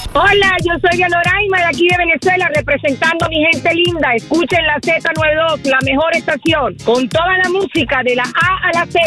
Hola, yo soy Yanoraima de aquí de Venezuela, representando a mi gente linda. Escuchen la Z92, la mejor estación, con toda la música de la A a la Z.